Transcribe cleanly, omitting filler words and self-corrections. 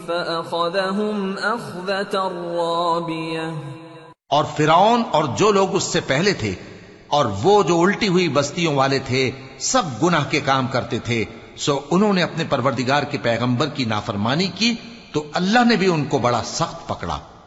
फअख़ज़हुम अख़ज़तन राबियह। और फिरौन और जो लोग उससे पहले थे और वो जो उल्टी हुई बस्तियों वाले थे, सब गुनाह के काम करते थे, सो उन्होंने अपने परवरदिगार के पैगंबर की नाफरमानी की तो अल्लाह ने भी उनको बड़ा सख्त पकड़ा।